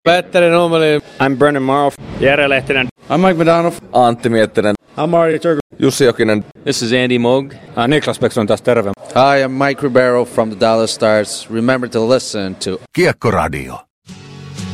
Petteri Nummeli. I'm Brennan Morrow. Jere Lehtinen. I'm Mike McDonough. Antti Miettinen. I'm Marty Turku. Jussi Jokinen. This is Andy Moog. Niklas Bäckström taas terve. Hi, I'm Mike Ribeiro from the Dallas Stars. Remember to listen to Kiekkoradio.